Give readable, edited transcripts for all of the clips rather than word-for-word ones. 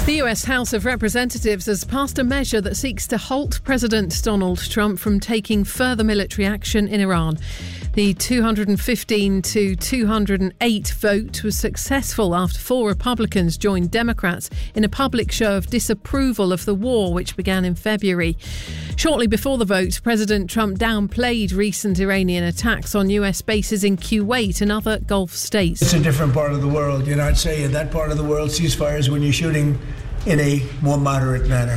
The US House of Representatives has passed a measure that seeks to halt President Donald Trump from taking further military action in Iran. The 215 to 208 vote was successful after 4 Republicans joined Democrats in a public show of disapproval of the war, which began in February. Shortly before the vote, President Trump downplayed recent Iranian attacks on US bases in Kuwait and other Gulf states. It's a different part of the world. You're not saying in that part of the world ceasefires when you're shooting in a more moderate manner.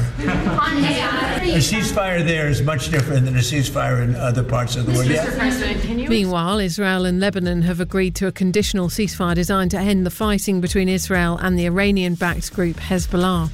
A ceasefire there is much different than a ceasefire in other parts of the world. Meanwhile, Israel and Lebanon have agreed to a conditional ceasefire designed to end the fighting between Israel and the Iranian-backed group Hezbollah.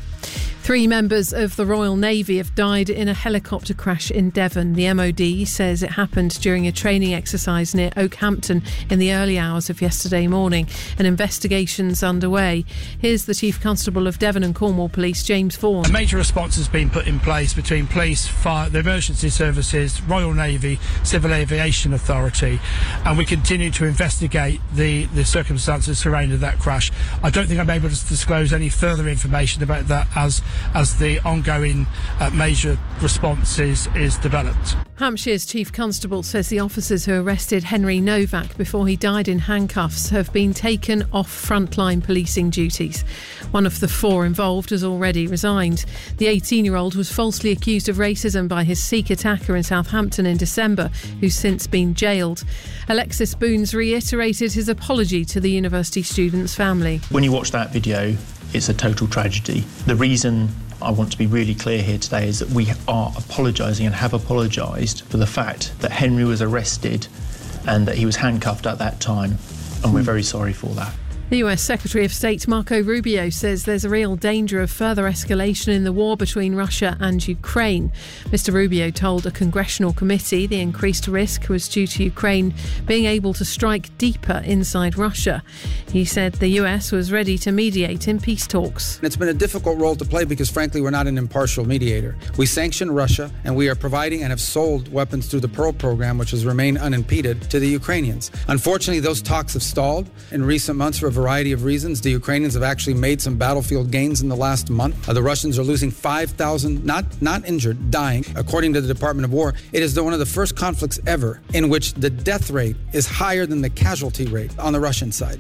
3 members of the Royal Navy have died in a helicopter crash in Devon. The MOD says it happened during a training exercise near Oakhampton in the early hours of yesterday morning. An investigation's underway. Here's the Chief Constable of Devon and Cornwall Police, James Vaughan. A major response has been put in place between police, fire, the emergency services, Royal Navy, Civil Aviation Authority, and we continue to investigate the circumstances surrounding that crash. I don't think I'm able to disclose any further information about that as the ongoing major response is developed. Hampshire's Chief Constable says the officers who arrested Henry Novak before he died in handcuffs have been taken off frontline policing duties. One of the 4 involved has already resigned. The 18-year-old was falsely accused of racism by his Sikh attacker in Southampton in December, who's since been jailed. Alexis Boones reiterated his apology to the university student's family. When you watch that video, it's a total tragedy. The reason I want to be really clear here today is that we are apologising and have apologised for the fact that Henry was arrested and that he was handcuffed at that time, and we're very sorry for that. The US Secretary of State Marco Rubio says there's a real danger of further escalation in the war between Russia and Ukraine. Mr. Rubio told a congressional committee the increased risk was due to Ukraine being able to strike deeper inside Russia. He said the US was ready to mediate in peace talks. It's been a difficult role to play because, frankly, we're not an impartial mediator. We sanction Russia, and we are providing and have sold weapons through the Pearl program, which has remained unimpeded, to the Ukrainians. Unfortunately, those talks have stalled in recent months for a variety of reasons. The Ukrainians have actually made some battlefield gains in the last month. The Russians are losing 5,000, not injured, dying. According to the Department of War, it is one of the first conflicts ever in which the death rate is higher than the casualty rate on the Russian side.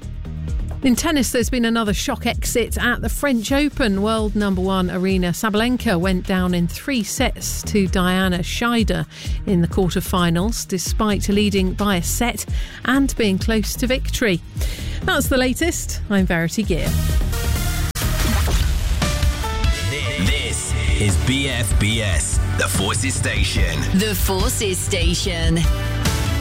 In tennis, there's been another shock exit at the French Open. World number 1 Aryna Sabalenka went down in 3 sets to Diana Scheider in the quarterfinals, despite leading by a set and being close to victory. That's the latest. I'm Verity Gear. This is BFBS, the Forces Station. The Forces Station.